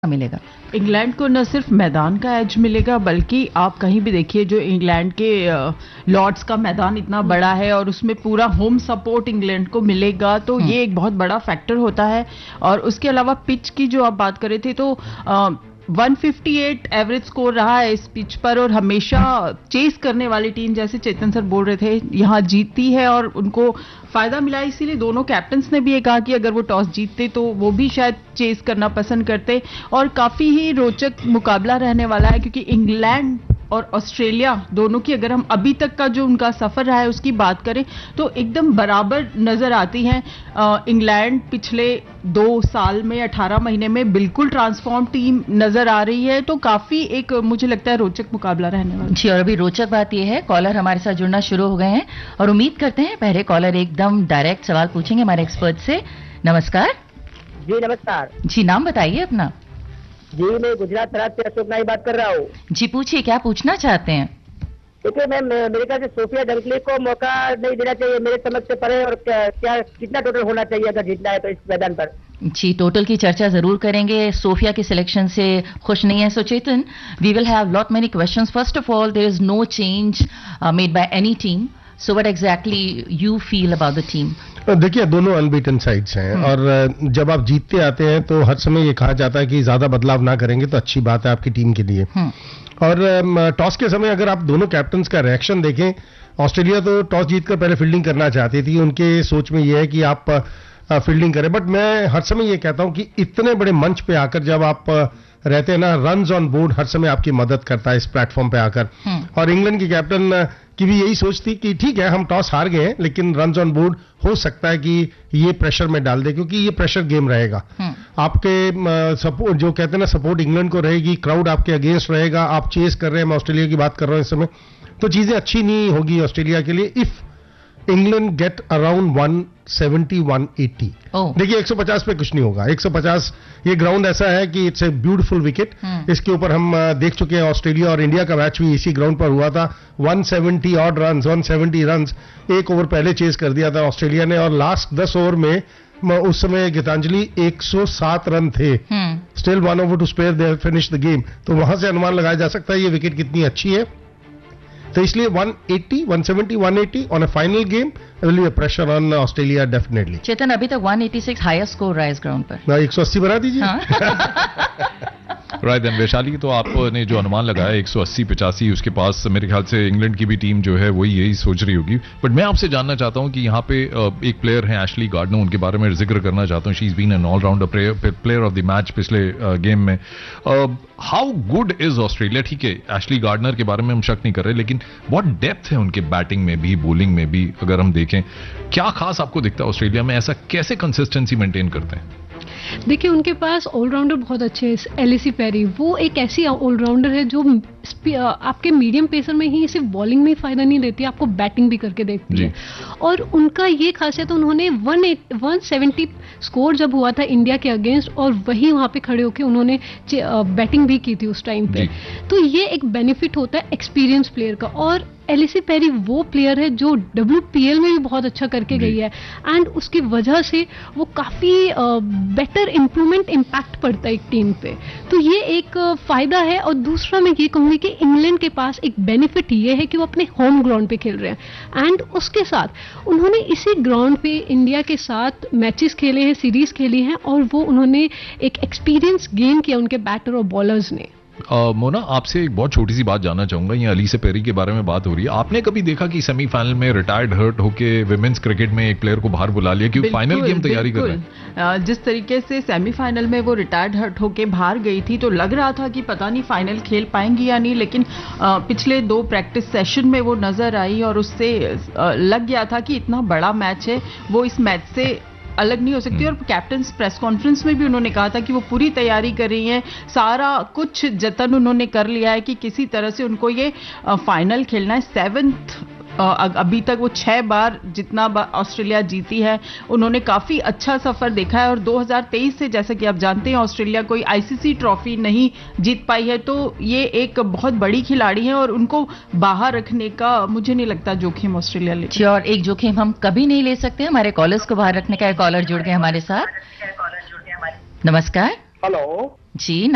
मिलेगा। इंग्लैंड को न सिर्फ मैदान का एज मिलेगा बल्कि आप कहीं भी देखिए जो इंग्लैंड के लॉर्ड्स का मैदान इतना बड़ा है और उसमें पूरा होम सपोर्ट इंग्लैंड को मिलेगा, तो ये एक बहुत बड़ा फैक्टर होता है। और उसके अलावा पिच की जो आप बात कर रहे थे तो 158 एवरेज स्कोर रहा है इस पिच पर और हमेशा चेस करने वाली टीम, जैसे चेतन सर बोल रहे थे, यहां जीतती है और उनको फायदा मिला। इसीलिए दोनों कैप्टन्स ने भी ये कहा कि अगर वो टॉस जीतते तो वो भी शायद चेस करना पसंद करते और काफी ही रोचक मुकाबला रहने वाला है, क्योंकि इंग्लैंड और ऑस्ट्रेलिया दोनों की अगर हम अभी तक का जो उनका सफर रहा है उसकी बात करें तो एकदम बराबर नजर आती हैं। इंग्लैंड पिछले 2 साल में 18 महीने में बिल्कुल ट्रांसफॉर्म टीम नजर आ रही है, तो काफी एक मुझे लगता है रोचक मुकाबला रहने वाला है। जी, और अभी रोचक बात यह है, कॉलर हमारे साथ जुड़ना शुरू हो गए हैं और उम्मीद करते हैं पहले कॉलर एकदम डायरेक्ट सवाल पूछेंगे हमारे एक्सपर्ट से। नमस्कार जी। नमस्कार जी, नाम बताइए अपना। जी, मैं गुजरात शराब से अशोक नाई बात कर रहा हूँ। जी पूछिए, क्या पूछना चाहते हैं? देखिए मैम, मेरे ख्याल से सोफिया डंकली को मौका नहीं देना चाहिए मेरे समझ से परे, और क्या कितना टोटल होना चाहिए अगर जीतना है तो इस मैदान पर? जी, टोटल की चर्चा जरूर करेंगे। सोफिया के सिलेक्शन से खुश नहीं है, सो चेतन, we will have lot many questions. First of all, there is no change made by any team, so what exactly you feel about the team? देखिए, दोनों अनबीटन साइड्स हैं और जब आप जीतते आते हैं तो हर समय ये कहा जाता है कि ज्यादा बदलाव ना करेंगे तो अच्छी बात है आपकी टीम के लिए। और टॉस के समय अगर आप दोनों कैप्टन्स का रिएक्शन देखें, ऑस्ट्रेलिया तो टॉस जीतकर पहले फील्डिंग करना चाहती थी, उनके सोच में ये है कि आप फील्डिंग करें। बट मैं हर समय ये कहता हूं कि इतने बड़े मंच पे आकर जब आप रहते हैं ना, रन्स ऑन बोर्ड हर समय आपकी मदद करता है इस प्लेटफॉर्म पे आकर। और इंग्लैंड की कैप्टन की भी यही सोच थी कि ठीक है हम टॉस हार गए हैं लेकिन रन्स ऑन बोर्ड हो सकता है कि ये प्रेशर में डाल दे, क्योंकि ये प्रेशर गेम रहेगा। आपके सपोर्ट जो कहते हैं ना, सपोर्ट इंग्लैंड को रहेगी, क्राउड आपके अगेंस्ट रहेगा, आप चेस कर रहे हैं, मैं ऑस्ट्रेलिया की बात कर रहा हूं इस समय, तो चीजें अच्छी नहीं होगी ऑस्ट्रेलिया के लिए इफ इंग्लैंड गेट अराउंड 170 180। देखिए 150 पे कुछ नहीं होगा। 150 ये ग्राउंड ऐसा है कि इट्स ए ब्यूटीफुल विकेट। इसके ऊपर हम देख चुके हैं, ऑस्ट्रेलिया और इंडिया का मैच भी इसी ग्राउंड पर हुआ था। 170 ऑड रन्स, 170 रन्स एक ओवर पहले चेज कर दिया था ऑस्ट्रेलिया ने, और लास्ट 10 ओवर में उस समय गीतांजलि 107 रन थे। Still 1 over to spare, they finish the game. तो वहां से अनुमान लगाया जा सकता है ये विकेट कितनी अच्छी है। तो इसलिए 180, 170, 180 on a final game will be a pressure on Australia definitely. चेतन, अभी तक 186 हाईएस्ट स्कोर रहा है इस ग्राउंड पर। 180 बना दीजिए। राइट देन वैशाली, तो आपने जो अनुमान लगाया 180-85, उसके पास मेरे ख्याल से इंग्लैंड की भी टीम जो है वही यही सोच रही होगी। बट मैं आपसे जानना चाहता हूं कि यहाँ पे एक प्लेयर हैं एशली गार्डनर, उनके बारे में जिक्र करना चाहता हूं। She is been an allrounder player of the match पिछले गेम में। How good is Australia? ठीक है, एशली गार्डनर के बारे में हम शक नहीं कर रहे, लेकिन बहुत डेप्थ है उनके बैटिंग में भी, बॉलिंग में भी। अगर हम देखें, क्या खास आपको दिखता है ऑस्ट्रेलिया में? ऐसा कैसे कंसिस्टेंसी मेंटेन करते हैं? देखिए, उनके पास ऑलराउंडर बहुत अच्छे हैं। एलिसी पेरी वो एक ऐसी ऑलराउंडर है जो आपके मीडियम पेसर में ही सिर्फ बॉलिंग में ही फायदा नहीं देती, आपको बैटिंग भी करके देती है। और उनका ये खासियत, उन्होंने 170 स्कोर जब हुआ था इंडिया के अगेंस्ट, और वही वहां पे खड़े होकर उन्होंने बैटिंग भी की थी उस टाइम पे। तो ये एक बेनिफिट होता है एक्सपीरियंस प्लेयर का। और एलिसी पेरी वो प्लेयर है जो WPL में भी बहुत अच्छा करके गई है, एंड उसकी वजह से वो काफी बेटर इंप्रूवमेंट इम्पैक्ट पड़ता है एक टीम पे। तो ये एक फायदा है। और दूसरा मैं ये कहूंगी कि इंग्लैंड के पास एक बेनिफिट ये है कि वो अपने होम ग्राउंड पे खेल रहे हैं, एंड उसके साथ उन्होंने इसी ग्राउंड पे इंडिया के साथ मैचेस खेले हैं, सीरीज खेली हैं, और वो उन्होंने एक एक्सपीरियंस गेन किया उनके बैटर और बॉलर्स ने। मोना, आपसे एक बहुत छोटी सी बात जानना चाहूंगा। ये एलिसी पेरी के बारे में बात हो रही है, आपने कभी देखा कि सेमीफाइनल में रिटायर्ड हर्ट होके विमेंस क्रिकेट में एक प्लेयर को बाहर बुला लिया क्योंकि फाइनल गेम तैयारी कर रहे हैं? जिस तरीके से सेमीफाइनल में वो रिटायर्ड हर्ट होके बाहर गई थी तो लग रहा था कि पता नहीं फाइनल खेल पाएंगी या नहीं, लेकिन पिछले 2 प्रैक्टिस सेशन में वो नजर आई और उससे लग गया था कि इतना बड़ा मैच है, वो इस मैच से अलग नहीं हो सकती। और कैप्टन प्रेस कॉन्फ्रेंस में भी उन्होंने कहा था कि वो पूरी तैयारी कर रही हैं, सारा कुछ जतन उन्होंने कर लिया है कि किसी तरह से उनको ये फाइनल खेलना है। 7th अभी तक वो 6 बार जितना ऑस्ट्रेलिया जीती है, उन्होंने काफी अच्छा सफर देखा है। और 2023 से, जैसा कि आप जानते हैं, ऑस्ट्रेलिया कोई ICC ट्रॉफी नहीं जीत पाई है, तो ये एक बहुत बड़ी खिलाड़ी है और उनको बाहर रखने का मुझे नहीं लगता जोखिम ऑस्ट्रेलिया ले। और एक जोखिम हम कभी नहीं ले सकते हमारे कॉलर्स को बाहर रखने का। कॉलर जुड़ गए हमारे साथ। नमस्कार। हेलो जी।